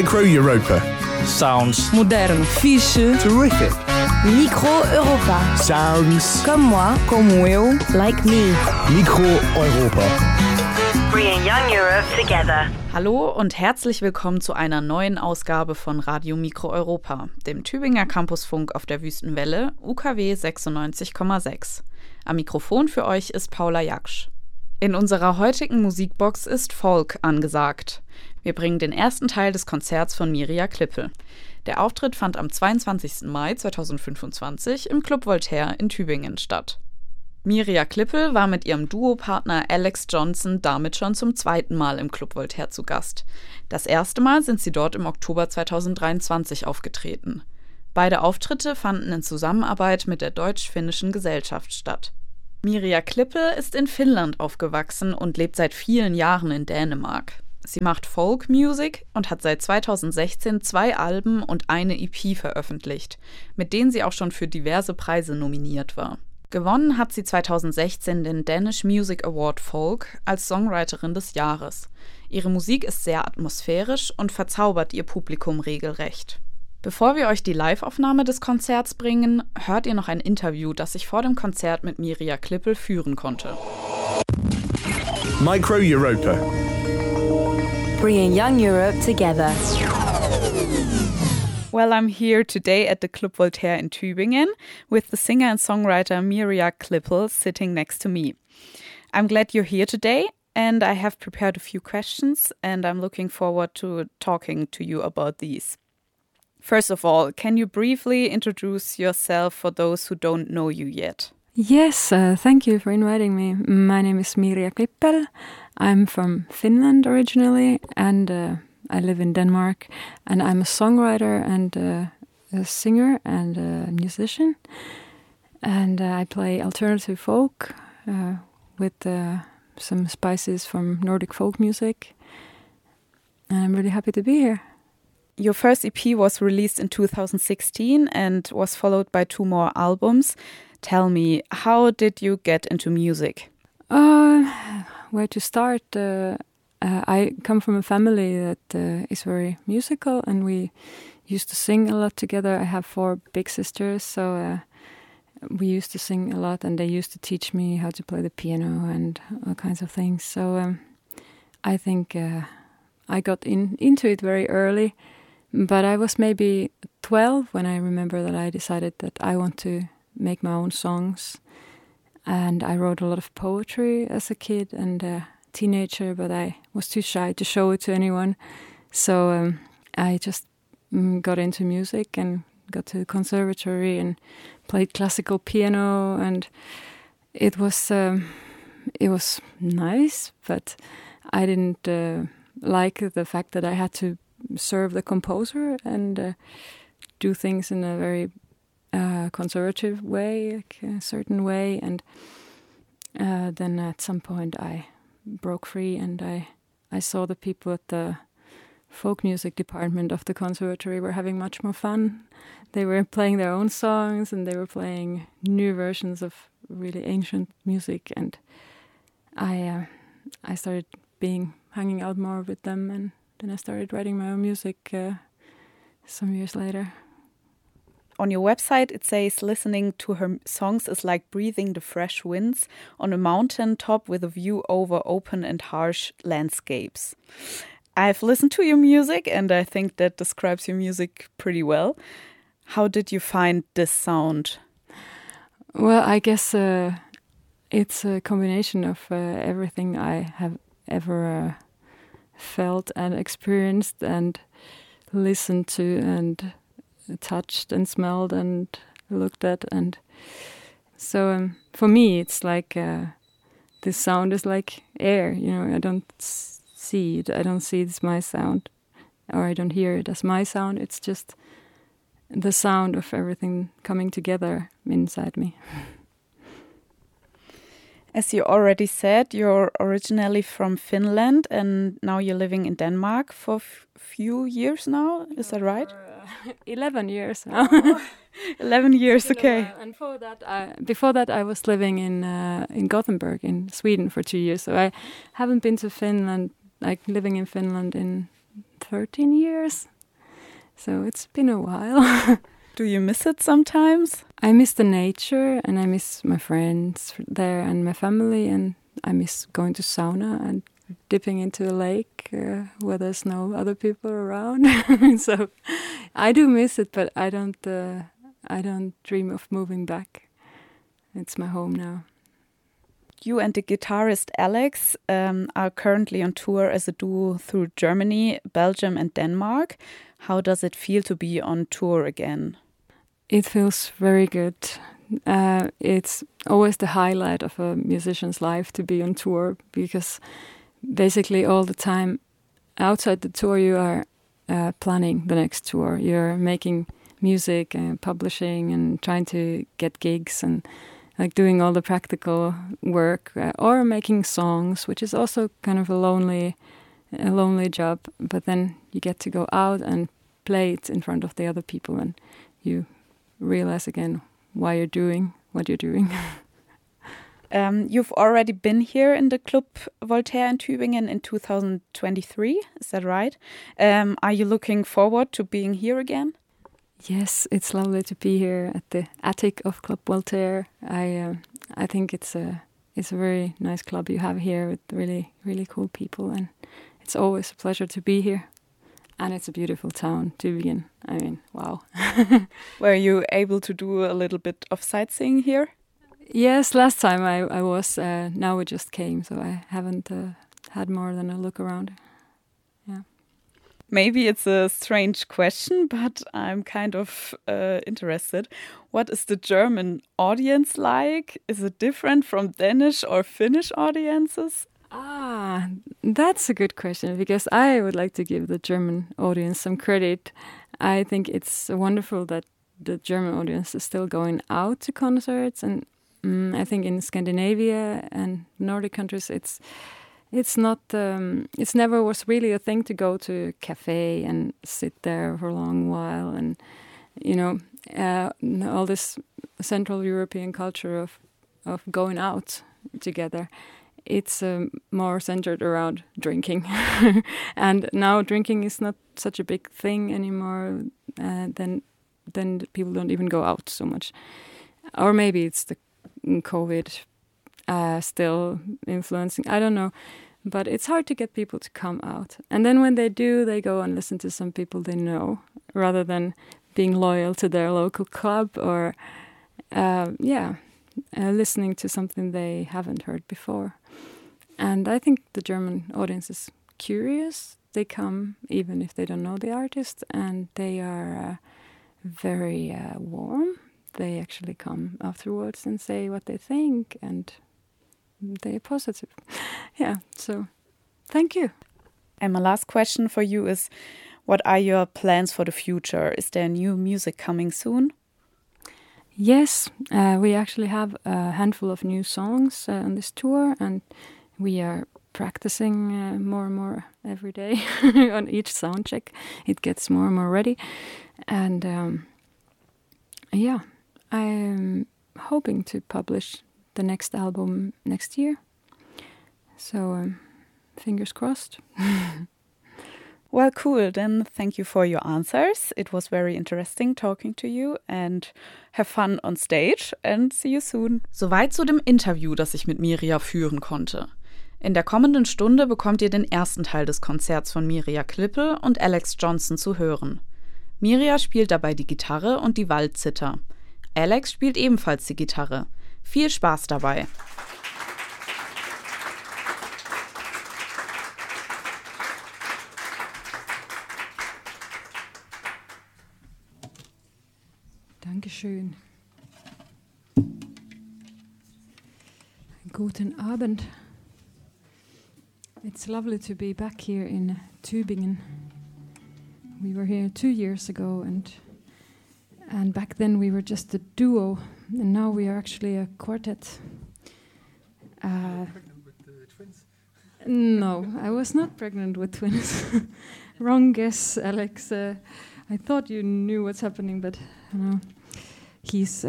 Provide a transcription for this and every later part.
Micro Europa. Sounds. Modern. Fiche. Terrific. Micro Europa. Sounds. Comme moi. Como eu. Like me. Micro Europa. Bringing Young Europe together. Hallo und herzlich willkommen zu einer neuen Ausgabe von Radio Micro Europa, dem Tübinger Campusfunk auf der Wüstenwelle, UKW 96,6. Am Mikrofon für euch ist Paula Jaksch. In unserer heutigen Musikbox ist Folk angesagt. Wir bringen den ersten Teil des Konzerts von Mirja Klippel. Der Auftritt fand am 22. Mai 2025 im Club Voltaire in Tübingen statt. Mirja Klippel war mit ihrem Duopartner Alex Johnson damit schon zum zweiten Mal im Club Voltaire zu Gast. Das erste Mal sind sie dort im Oktober 2023 aufgetreten. Beide Auftritte fanden in Zusammenarbeit mit der Deutsch-Finnischen Gesellschaft statt. Mirja Klippel ist in Finnland aufgewachsen und lebt seit vielen Jahren in Dänemark. Sie macht Folk-Music und hat seit 2016 2 Alben und eine EP veröffentlicht, mit denen sie auch schon für diverse Preise nominiert war. Gewonnen hat sie 2016 den Danish Music Award Folk als Songwriterin des Jahres. Ihre Musik ist sehr atmosphärisch und verzaubert ihr Publikum regelrecht. Bevor wir euch die Live-Aufnahme des Konzerts bringen, hört ihr noch ein Interview, das ich vor dem Konzert mit Mirja Klippel führen konnte. Micro Europa. Bringing Young Europe together. Well, I'm here today at the Club Voltaire in Tübingen with the singer and songwriter Mirja Klippel sitting next to me. I'm glad you're here today, and I have prepared a few questions, and I'm looking forward to talking to you about these. First of all, can you briefly introduce yourself for those who don't know you yet? Yes, thank you for inviting me. My name is Mirja Klippel. I'm from Finland originally, and I live in Denmark, and I'm a songwriter and a singer and a musician. And I play alternative folk with some spices from Nordic folk music. And I'm really happy to be here. Your first EP was released in 2016 and was followed by 2 more albums. Tell me, how did you get into music? Where to start? I come from a family that is very musical, and we used to sing a lot together. I have 4 big sisters, so we used to sing a lot, and they used to teach me how to play the piano and all kinds of things. So I think I got into it very early, but I was maybe 12 when I remember that I decided that I want to make my own songs. And I wrote a lot of poetry as a kid and a teenager, but I was too shy to show it to anyone. So I just got into music and got to the conservatory and played classical piano, and it was nice, but I didn't like the fact that I had to serve the composer and do things in a very conservative way, like a certain way, and then at some point I broke free, and I saw the people at the folk music department of the conservatory were having much more fun. They were playing their own songs, and they were playing new versions of really ancient music, and I started hanging out more with them, and then I started writing my own music some years later. On your website, it says listening to her songs is like breathing the fresh winds on a mountain top with a view over open and harsh landscapes. I've listened to your music, and I think that describes your music pretty well. How did you find this sound? Well, I guess it's a combination of everything I have ever felt and experienced and listened to and touched and smelled and looked at, and so for me it's like this sound is like air, I don't see it, I don't see it's my sound, or I don't hear it as my sound. It's just the sound of everything coming together inside me. As you already said, you're originally from Finland, and now you're living in Denmark for a few years now. Is that right? 11 years now. 11 years, okay. And before that, I was living in Gothenburg in Sweden for 2 years. So I haven't been to Finland, like living in Finland in 13 years. So it's been a while. Do you miss it sometimes? I miss the nature, and I miss my friends there and my family, and I miss going to sauna and dipping into a lake where there's no other people around. So I do miss it, but I don't dream of moving back. It's my home now. You and the guitarist Alex are currently on tour as a duo through Germany, Belgium and Denmark. How does it feel to be on tour again? It feels very good. It's always the highlight of a musician's life to be on tour, because basically all the time outside the tour you are planning the next tour. You're making music and publishing and trying to get gigs and like doing all the practical work, or making songs, which is also kind of a lonely job. But then you get to go out and play it in front of the other people, and you realize again why you're doing what you're doing. You've already been here in the Club Voltaire in Tübingen in 2023, is that right? Are you looking forward to being here again? Yes, it's lovely to be here at the attic of Club Voltaire. I think it's a very nice club you have here with really, really cool people, and it's always a pleasure to be here. And it's a beautiful town, Tübingen. I mean, wow. Were you able to do a little bit of sightseeing here? Yes, last time I was. Now we just came, so I haven't had more than a look around. Yeah. Maybe it's a strange question, but I'm kind of interested. What is the German audience like? Is it different from Danish or Finnish audiences? That's a good question, because I would like to give the German audience some credit. I think it's wonderful that the German audience is still going out to concerts, and I think in Scandinavia and Nordic countries it's not it's never was really a thing to go to a cafe and sit there for a long while, and all this Central European culture of going out together. It's more centered around drinking. And now drinking is not such a big thing anymore. Then people don't even go out so much. Or maybe it's the COVID still influencing. I don't know. But it's hard to get people to come out. And then when they do, they go and listen to some people they know, rather than being loyal to their local club or, listening to something they haven't heard before. And I think the German audience is curious. They come even if they don't know the artist, and they are very warm. They actually come afterwards and say what they think, and they are positive. Yeah, so thank you. And my last question for you is, what are your plans for the future? Is there new music coming soon? Yes, we actually have a handful of new songs on this tour, and we are practicing more and more every day on each sound check. It gets more and more ready. And I'm hoping to publish the next album next year. So fingers crossed. Well, cool. Then thank you for your answers. It was very interesting talking to you, and have fun on stage and see you soon. Soweit zu dem Interview, das ich mit Mirja führen konnte. In der kommenden Stunde bekommt ihr den ersten Teil des Konzerts von Mirja Klippel und Alex Johnson zu hören. Mirja spielt dabei die Gitarre und die Waldzither. Alex spielt ebenfalls die Gitarre. Viel Spaß dabei! Dankeschön. Guten Abend. It's lovely to be back here in Tübingen. We were here 2 years ago, and back then we were just a duo, and now we are actually a quartet. Pregnant with the twins? No, I was not pregnant with twins. Wrong guess, Alex. I thought you knew what's happening, but no. He's,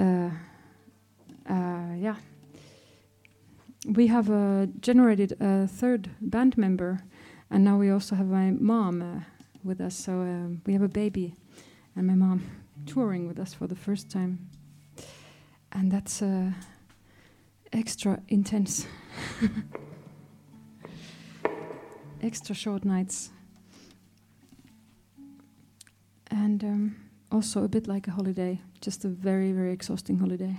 We have generated a third band member, and now we also have my mom with us, so we have a baby and my mom touring with us for the first time. And that's extra intense. Extra short nights. And also a bit like a holiday, just a very, very exhausting holiday.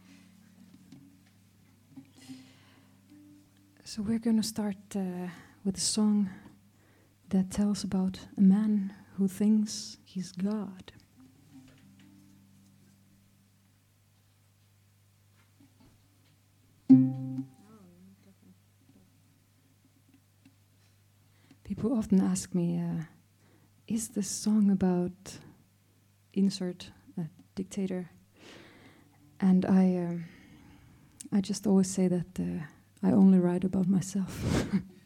So we're going to start with a song that tells about a man who thinks he's God. People often ask me, is this song about insert a dictator? And I just always say that I only write about myself.